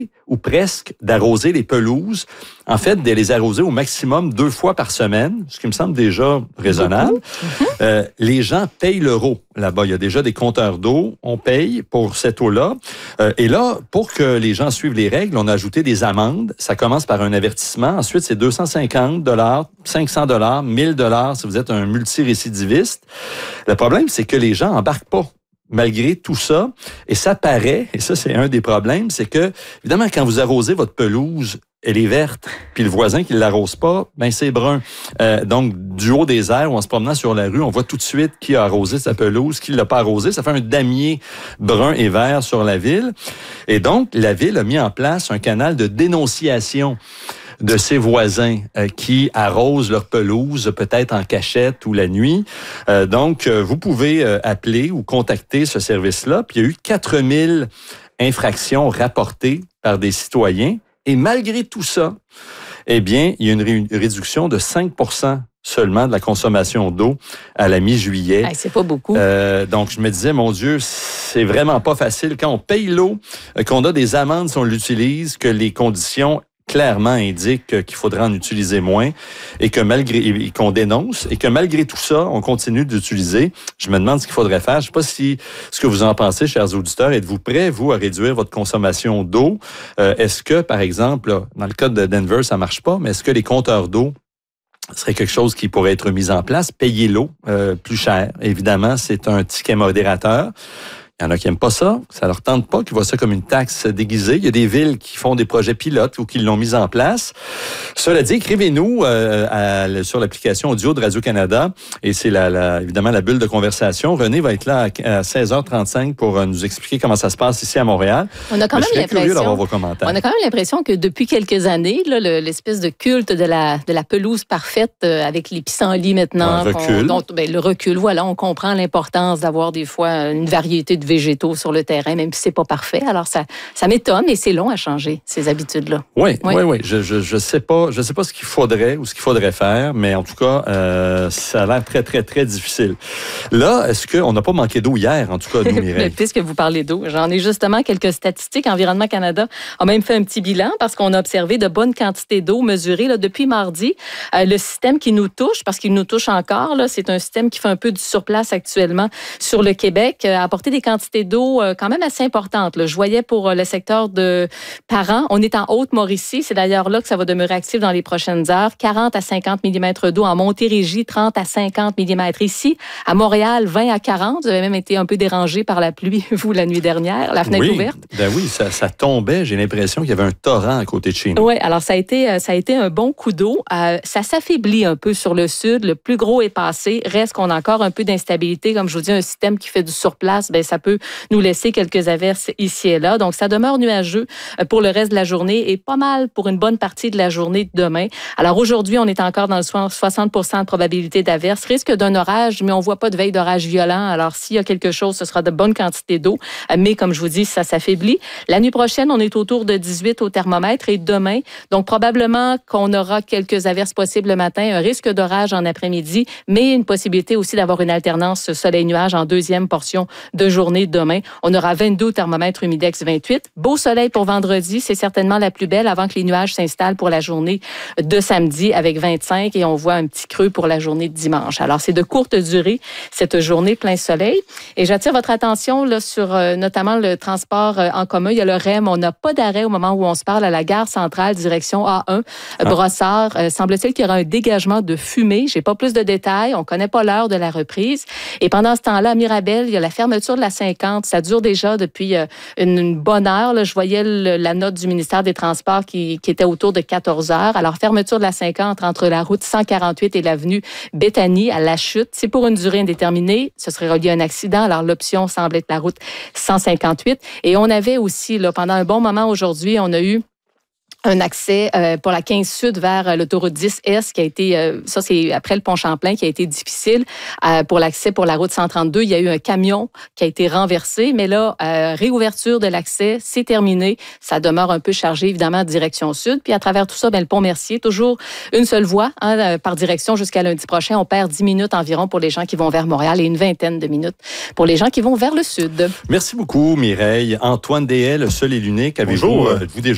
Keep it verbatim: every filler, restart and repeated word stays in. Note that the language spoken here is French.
ou presque d'arroser les pelouses, en fait, de les arroser au maximum deux fois par semaine, ce qui me semble déjà raisonnable. Mm-hmm. Euh, les gens payent l'euro là-bas. Il y a déjà des compteurs d'eau. On paye pour cette eau-là. Euh, et là, pour que les gens suivent les règles, on a ajouté des amendes. Ça commence par un avertissement. Ensuite, c'est deux cent cinquante dollars, cinq cents dollars, mille dollars si vous êtes un multirécidiviste. Le problème, c'est que les gens embarquent pas. Malgré tout ça, et ça paraît, et ça c'est un des problèmes, c'est que, évidemment, quand vous arrosez votre pelouse, elle est verte, puis le voisin qui ne l'arrose pas, ben c'est brun. Euh, donc, du haut des airs, ou en se promenant sur la rue, on voit tout de suite qui a arrosé sa pelouse, qui ne l'a pas arrosé. Ça fait un damier brun et vert sur la ville. Et donc, la ville a mis en place un canal de dénonciation de ses voisins euh, qui arrosent leur pelouse, peut-être en cachette ou la nuit. Euh, donc, euh, vous pouvez euh, appeler ou contacter ce service-là. Puis il y a eu quatre mille infractions rapportées par des citoyens. Et malgré tout ça, eh bien, il y a une, ré- une réduction de cinq pour cent seulement de la consommation d'eau à la mi-juillet. Hey, c'est pas beaucoup. Euh, donc, je me disais, mon Dieu, c'est vraiment pas facile. Quand on paye l'eau, euh, qu'on a des amendes si on l'utilise, que les conditions clairement indique qu'il faudra en utiliser moins et que malgré et qu'on dénonce et que malgré tout ça, on continue d'utiliser. Je me demande ce qu'il faudrait faire. Je ne sais pas si ce que vous en pensez, chers auditeurs. Êtes-vous prêts, vous, à réduire votre consommation d'eau? Euh, est-ce que, par exemple, là, dans le cas de Denver, ça marche pas, mais est-ce que les compteurs d'eau serait quelque chose qui pourrait être mis en place? Payer l'eau euh, plus cher. Évidemment, c'est un ticket modérateur. Il y en a qui n'aiment pas ça, ça leur tente pas, qui voient ça comme une taxe déguisée. Il y a des villes qui font des projets pilotes ou qui l'ont mis en place. Cela dit, écrivez-nous euh, à, sur l'application audio de Radio-Canada et c'est la, la, évidemment la bulle de conversation. René va être là à, à seize heures trente-cinq pour euh, nous expliquer comment ça se passe ici à Montréal. On a quand Mais même je serais curieux d'avoir l'impression, vos commentaires. on a quand même l'impression que depuis quelques années, là, le, l'espèce de culte de la, de la pelouse parfaite euh, avec les pissenlits maintenant, ouais, recul. dont, ben, le recul, voilà, on comprend l'importance d'avoir des fois une variété de végétaux sur le terrain, même si c'est pas parfait. Alors, ça, ça m'étonne et c'est long à changer, ces habitudes-là. Oui, oui, oui. oui. Je, je, je sais pas, je sais pas ce qu'il faudrait ou ce qu'il faudrait faire, mais en tout cas, euh, ça a l'air très, très, très difficile. Là, est-ce qu'on n'a pas manqué d'eau hier, en tout cas, nous, Mireille? Puisque vous parlez d'eau, j'en ai justement quelques statistiques. Environnement Canada a même fait un petit bilan parce qu'on a observé de bonnes quantités d'eau mesurées là, depuis mardi. Euh, le système qui nous touche, parce qu'il nous touche encore, là, c'est un système qui fait un peu du surplace actuellement sur le Québec, a apporté des quantités d'eau euh, quand même assez importantes. Là. Je voyais pour le secteur de Parent, on est en Haute-Mauricie, c'est d'ailleurs là que ça va demeurer actif dans les prochaines heures, quarante à cinquante millimètres d'eau. En Montérégie, trente à cinquante millimètres. Ici, à Montréal, vingt à quarante. Vous avez même été un peu dérangé par la pluie, vous, la nuit dernière, la fenêtre oui, ouverte. Ben oui, ça, ça tombait. J'ai l'impression qu'il y avait un torrent à côté de chez nous. Oui, alors ça a été, ça a été un bon coup d'eau. Euh, ça s'affaiblit un peu sur le sud. Le plus gros est passé. Reste qu'on a encore un peu d'instabilité. Comme je vous dis, un système qui fait du surplace, ben ça peut nous laisser quelques averses ici et là. Donc, ça demeure nuageux pour le reste de la journée et pas mal pour une bonne partie de la journée de demain. Alors, aujourd'hui, on est encore dans le soixante pour cent de probabilité d'averse. Risque d'un orage, mais on voit pas de veille d'orage violent. Alors, s'il y a quelque chose, ce sera de bonnes quantités d'eau. Mais, comme je vous dis, ça s'affaiblit. La nuit prochaine, on est autour de dix-huit au thermomètre et demain, donc probablement qu'on aura quelques averses possibles le matin, un risque d'orage en après-midi, mais une possibilité aussi d'avoir une alternance soleil-nuage en deuxième portion de journée demain. On aura vingt-deux au thermomètre, humidex vingt-huit. Beau soleil pour vendredi, c'est certainement la plus belle avant que les nuages s'installent pour la journée de samedi avec vingt-cinq et on voit un petit creux pour la journée de dimanche. Alors, c'est de courte durée, cette journée plein soleil. Et j'attire votre attention là, sur euh, notamment le transport euh, en commun. Il y a le R E M. On n'a pas d'arrêt au moment où on se parle à la gare centrale, direction A un, ah. Brossard. Euh, semble-t-il qu'il y aura un dégagement de fumée. J'ai pas plus de détails. On connaît pas l'heure de la reprise. Et pendant ce temps-là, à Mirabel, il y a la fermeture de la cinquante. Ça dure déjà depuis euh, une, une bonne heure. Là. Je voyais le, la note du ministère des Transports qui, qui était autour de quatorze heures. Alors, fermeture de la cinquante entre la route cent quarante-huit et l'avenue Béthanie à La Chute. C'est pour une durée indéterminée. Ce serait relié à un accident. Alors, l'option semble être la route cent cinquante-huit. Et on avait aussi, là, pendant un bon moment aujourd'hui, on a eu un accès euh, pour la quinze Sud vers euh, l'autoroute dix S qui a été, euh, ça c'est après le pont Champlain qui a été difficile. Euh, pour l'accès pour la route cent trente-deux, il y a eu un camion qui a été renversé, mais là, euh, réouverture de l'accès, c'est terminé. Ça demeure un peu chargé, évidemment, direction Sud. Puis à travers tout ça, ben, le pont Mercier, toujours une seule voie hein, par direction jusqu'à lundi prochain. On perd dix minutes environ pour les gens qui vont vers Montréal et une vingtaine de minutes pour les gens qui vont vers le Sud. Merci beaucoup, Mireille. Antoine Deshaies, le seul et l'unique. Avez-vous, euh, vous déjà